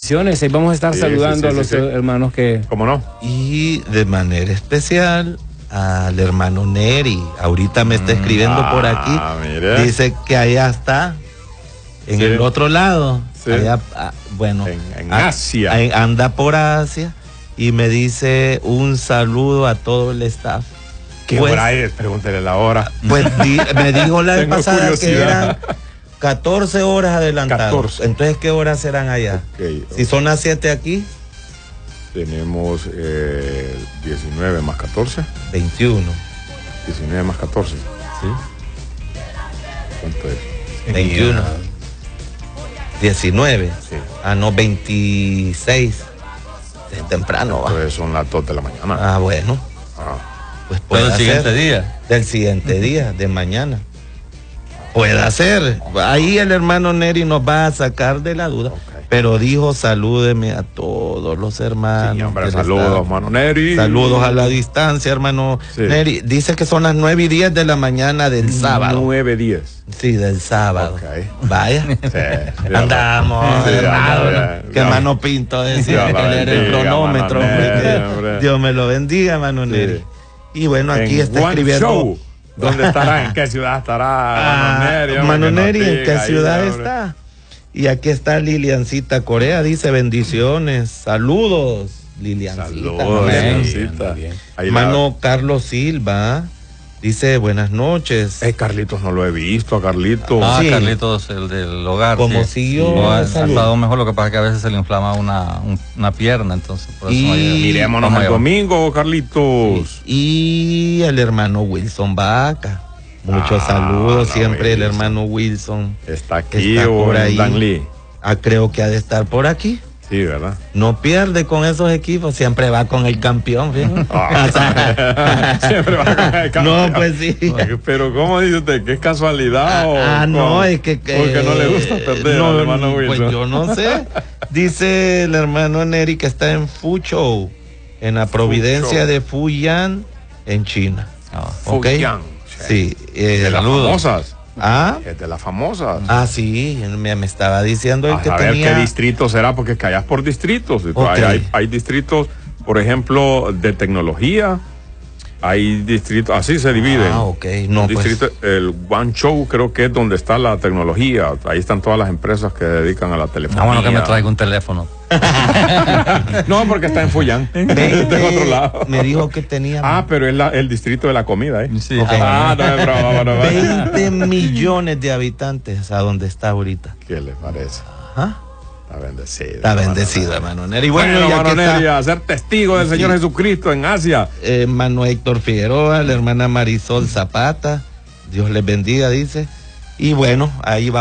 bendiciones. Ahí vamos a estar saludando a los hermanos que... ¿Cómo no? Y de manera especial al hermano Neri. Ahorita me está escribiendo por aquí. Mire. Dice que allá está, en el otro lado. Sí. Allá, bueno, en Asia. Anda por Asia y me dice un saludo a todo el staff. ¿Qué hora es? Pregúntele la hora. Pues me dijo la vez pasada curiosidad. que eran 14 horas adelantadas. 14. Entonces, ¿qué horas serán allá? Okay. Si son las 7 aquí. Tenemos 19 más 14. 21. 19 más 14. Sí. ¿Cuánto es? 21. 19. Sí. No, 26. Es temprano. Entonces son las 2 de la mañana. Bueno. Pues puede del ser. siguiente día. Del siguiente día, de mañana. Puede ser. Ahí el hermano Neri nos va a sacar de la duda. Okay. Pero dijo, salúdeme a todos los hermanos. Sí, hombre, saludos, hermano Neri. Saludos a la distancia, hermano Neri. Dice que son las 9:10 de la mañana del sábado. 9:10. Sí, del sábado. Okay. Vaya. Sí, andamos, sí, hermano. Que hermano Pinto decía que era el cronómetro. Dios me lo bendiga, hermano Neri. Y bueno, aquí está escribiendo. Show. ¿Dónde estará? ¿En qué ciudad estará Mano Neri? ¿En qué ciudad está? Y aquí está Liliancita Corea, dice bendiciones, saludos, Liliancita. Saludos, Liliancita. Mano Carlos Silva, dice buenas noches. Carlitos no lo he visto, a Carlitos. Sí. Carlitos, el del hogar. Como siguió. Ha estado mejor, lo que pasa es que a veces se le inflama una pierna, entonces por eso mirémonos el domingo, Carlitos. Y el hermano Wilson Vaca. Muchos saludos, siempre el hermano Wilson. Está aquí o por ahí. Danlí. Creo que ha de estar por aquí. Sí, ¿verdad? No pierde con esos equipos, siempre va con el campeón. Siempre va con el campeón. No, pues sí. Pero ¿cómo dice usted? ¿Que es casualidad? No, es que porque no le gusta perder al hermano Wilson. Pues yo no sé. Dice el hermano Neri que está en Fuzhou, en la providencia de Fujian, en China. Fujian. Sí. De las famosas. Es de las famosas. Sí, me estaba diciendo el que a ver tenía... qué distrito será, porque es que allá es por distritos. Hay distritos, por ejemplo, de tecnología. Hay distritos, así se dividen. No, distrito, el Guangzhou creo que es donde está la tecnología. Ahí están todas las empresas que dedican a la telefonía. Bueno que me traiga un teléfono. No, porque está en Fujian. De otro lado. Me dijo que tenía... pero es el distrito de la comida, ¿eh? Sí. No es broma. 20 millones de habitantes a donde está ahorita. ¿Qué le parece? Está bendecido, hermano Neri. Bueno, hermano Neri, a ser testigo del Señor Jesucristo en Asia. Hermano Héctor Figueroa, la hermana Marisol Zapata, Dios les bendiga, dice. Y bueno, ahí va.